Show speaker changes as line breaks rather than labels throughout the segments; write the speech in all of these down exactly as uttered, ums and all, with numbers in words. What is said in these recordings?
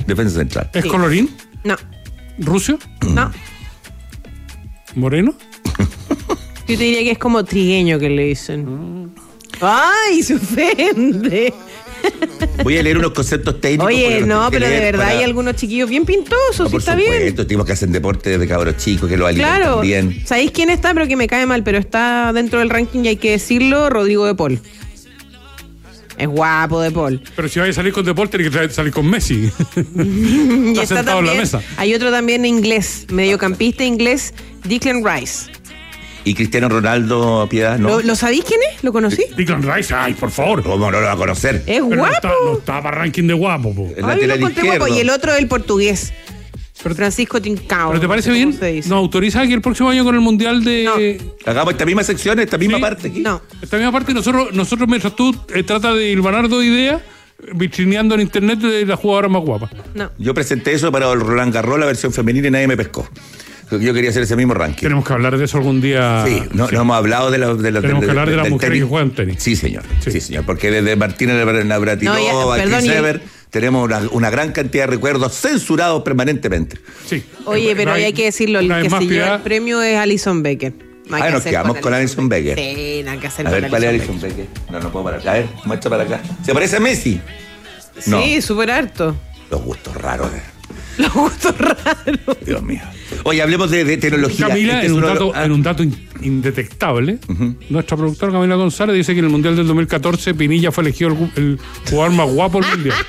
defensa central.
¿Es
Sí.
colorín?
No,
¿Rucio?
no.
¿Moreno?
Yo te diría que es como trigueño que le dicen. ¡Ay, se ofende!
Voy a leer unos conceptos técnicos.
Oye,
porque los
no,
tengo que
pero de
leer
verdad
para-
hay algunos chiquillos bien pintosos,
No,
sí
por
está
supuesto,
bien.
tipos que hacen deporte desde cabros chicos, que lo alimentan
Claro,
bien.
¿sabéis quién está? Pero que me cae mal, pero está dentro del ranking y hay que decirlo, Rodrigo de Paul. Es guapo de Paul.
Pero si vais a salir con deporte, tienes que tra- salir con Messi.
Y
Está sentado en la
también,
mesa.
hay otro también inglés, mediocampista inglés, Declan Rice.
Y Cristiano Ronaldo, Piedad, ¿no?
¿Lo, ¿Lo sabéis quién es? ¿Lo conocí?
Declan Rice, ay, por favor.
¿Cómo no lo va a conocer?
Es
Pero no
guapo.
está, no está para ranking de guapo, po.
El
Ay, lo
lateral
encontré
izquierdo.
guapo. Y el otro, el portugués.
Pero-
Francisco Trincao.
¿Pero te
no
parece
sé cómo
bien?
se dice.
¿Nos autoriza aquí el próximo año con el Mundial de...
Hagamos esta misma sección, esta misma
Sí.
parte aquí.
No.
Esta misma parte, nosotros, nosotros mientras tú eh, tratas de hilvanar dos ideas, vitrineando en internet de la jugadora más guapa.
No.
Yo presenté eso para el Roland Garros, la versión femenina, y nadie me pescó. Yo quería hacer ese mismo ranking.
Tenemos que hablar de eso algún día.
Sí, no, no hemos hablado de la, de la,
Tenemos
de-
que hablar de las
del
mujeres
tenis.
que juegan tenis.
Sí, señor. Sí,
Sí.
señor. Porque desde Martina Navratilova,
No, ya,
Chris
perdón, y-
Evert, tenemos una, una gran cantidad de recuerdos censurados permanentemente.
Sí.
Oye,
Eh,
pero
no
hay, hay que decirlo, el
una
que
vez
se
más,
lleva
Piedad,
el premio es Alison Becker. No hay
Ah,
que
nos
hacer
quedamos con Alison Becker.
Sí, no hay que hacer
A
con
ver, ¿cuál es
Alison
Alison Becker? No, no puedo parar. A ver, muestra para acá. ¿Se parece a Messi?
Becker.
No.
Sí, súper harto.
Los gustos raros. eh.
Los gustos raros.
Dios mío. Oye, hablemos de, de tecnología.
Camila,
Este
en
es
un,
uno de
dato,
los- ah,
en un dato in- indetectable, nuestra productora Camila González dice que en el Mundial del dos mil catorce Pinilla fue elegido el, gu- el jugador más guapo del Mundial.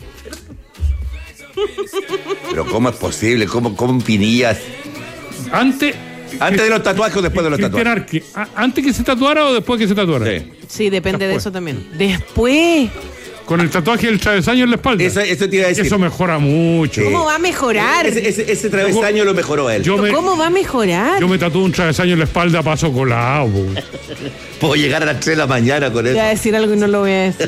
Pero ¿cómo es posible? ¿Cómo, cómo Pinillas?
Antes,
¿Antes de los tatuajes o después de los
Cristian
tatuajes?
Arqui, ¿a- ¿antes que se tatuara o después que se tatuara?
Sí.
Sí, depende de
Después.
eso también. Después.
Con el tatuaje y el travesaño en la espalda.
Eso, eso te iba a decir.
Eso mejora mucho.
Sí.
¿Cómo va a mejorar?
Ese, ese, ese travesaño lo mejoró él.
Yo me,
¿Cómo va a mejorar?
yo me tatúo un travesaño en la espalda a paso colado. po.
Puedo llegar a las tres de la mañana con
Voy
eso.
a decir algo y no lo voy a decir.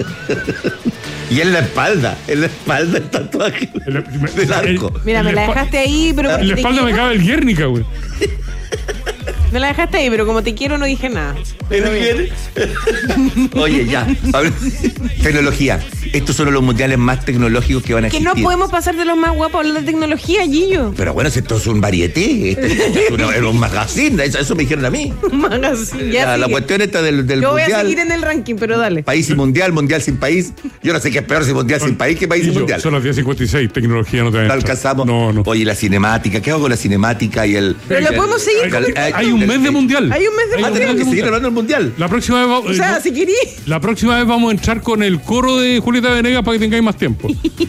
Y en la espalda, en la espalda el tatuaje
El-
del arco.
Mira,
En
me la
espa-
dejaste ahí, pero
En
como
la
te
espalda me
quiero-
cabe el Guernica, güey.
Me la dejaste ahí, pero como te quiero no dije nada.
¿Pero bien? Oye, ya. hable- Tecnología. Estos son los mundiales más tecnológicos que van a
Que
existir.
no podemos pasar de los más guapos a hablar de tecnología, Gillo.
Pero bueno, si esto es un varieté, esto es un, es un magazine, eso, eso me dijeron a mí.
Magazine, ya
La, la
sigue.
cuestión esta del, del
Yo voy a
mundial.
seguir en el ranking, pero dale.
País y mundial, mundial sin país. Yo no sé qué es peor si mundial sin país que país y
Y yo,
mundial.
son las diez cincuenta y seis, tecnología no te va a
No
entrar.
alcanzamos.
No, no.
Oye, la cinemática, ¿qué hago con la cinemática y el.
Pero lo podemos seguir
Hay,
con
el-
hay- hay un mes de mundial.
Hay un mes de
Ah,
mundial.
tenemos que
de
seguir
mundial.
hablando del mundial.
La próxima vez va-
O sea,
eh,
si querís.
la próxima vez vamos a entrar con el coro de Julieta Venegas para que tengáis más tiempo.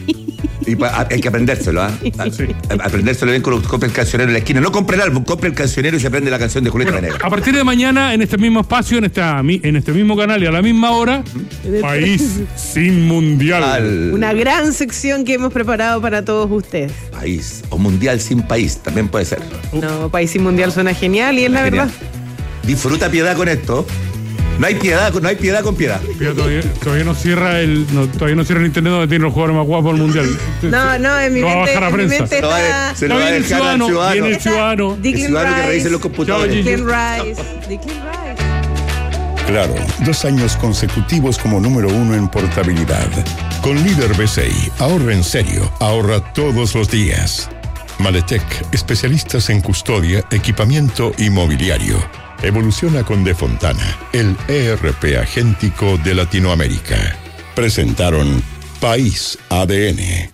Y pa- a- hay que aprendérselo, ¿ah? A-
Sí.
a- Aprendérselo bien con compre el cancionero en la esquina. No compre el álbum, compre el cancionero y se aprende la canción de Julieta
Bueno,
Venegas.
a partir de mañana, en este mismo espacio, en, esta, mi- en este mismo canal y a la misma hora, País sin mundial.
Al
Una gran sección que hemos preparado para todos ustedes.
país o mundial sin país, también puede ser.
No, País y Mundial suena genial y es la
Genial.
verdad.
Disfruta Piedad con esto. No hay piedad, no hay piedad con piedad.
Fíjate, todavía, todavía no cierra el no, todavía no cierra el internet donde tiene los jugadores más guapos del mundial.
No, no, en mi
Lo va a
mente,
bajar a
en mi
prensa.
mente
Se lo va a-
está
se lo
Ya
va a
viene el
dejar al
ciudadano,
ciudadano.
viene el ciudadano.
El
Declan
ciudadano que revise
Rice.
los computadores.
Chao,
Declan Rice. Declan Rice.
Claro, dos años consecutivos como número uno en portabilidad. Con Líder B C I, ahorra en serio, ahorra todos los días. Maletec, especialistas en custodia, equipamiento y mobiliario. Evoluciona con De Fontana, el E R P agéntico de Latinoamérica. Presentaron País A D N.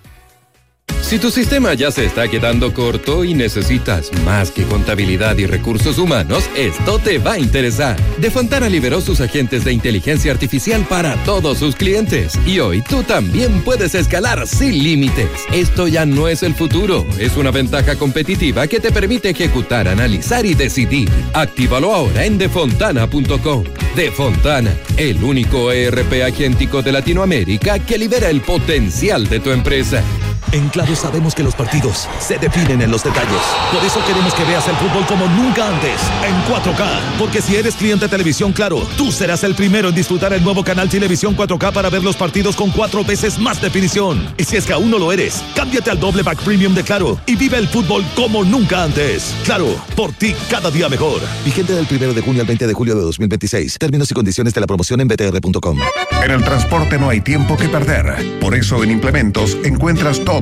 Si tu sistema ya se está quedando corto y necesitas más que contabilidad y recursos humanos, esto te va a interesar. De Fontana liberó sus agentes de inteligencia artificial para todos sus clientes. Y hoy tú también puedes escalar sin límites. Esto ya no es el futuro, es una ventaja competitiva que te permite ejecutar, analizar y decidir. Actívalo ahora en defontana punto com. De Fontana, el único E R P agéntico de Latinoamérica que libera el potencial de tu empresa.
En Claro sabemos que los partidos se definen en los detalles. Por eso queremos que veas el fútbol como nunca antes, en cuatro K. Porque si eres cliente de Televisión Claro, tú serás el primero en disfrutar el nuevo canal Televisión cuatro K para ver los partidos con cuatro veces más definición. Y si es que aún no lo eres, cámbiate al doble pack premium de Claro y vive el fútbol como nunca antes. Claro, por ti cada día mejor. Vigente del primero de junio al veinte de julio de dos mil veintiséis. Términos y condiciones de la promoción en b t r punto com.
En el transporte no hay tiempo que perder. Por eso en Implementos encuentras todo